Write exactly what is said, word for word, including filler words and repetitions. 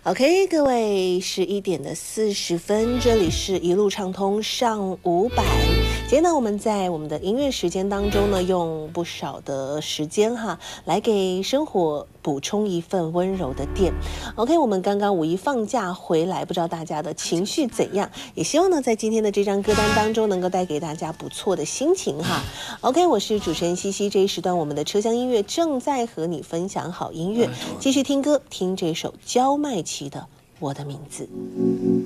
OK， 各位，十一点的四十分，这里是一路畅通上午版。今天呢，我们在我们的音乐时间当中呢，用不少的时间哈，来给生活补充一份温柔的电。OK， 我们刚刚五一放假回来，不知道大家的情绪怎样？也希望呢，在今天的这张歌单当中，能够带给大家不错的心情哈。OK， 我是主持人西西，这一时段我们的车厢音乐正在和你分享好音乐，继续听歌，听这首焦麦琪的《我的名字》。